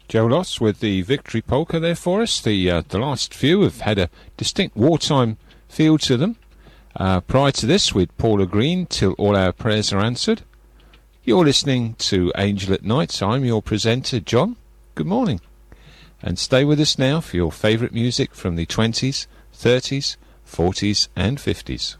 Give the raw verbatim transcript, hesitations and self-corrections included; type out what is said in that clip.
Joe Loss with the Victory Polka there for us. The uh, the last few have had a distinct wartime feel to them. Uh, prior to this, with Paula Green, Till All Our Prayers Are Answered. You're listening to Angel at Night. I'm your presenter, John. Good morning. And stay with us now for your favourite music from the twenties, thirties, forties and fifties.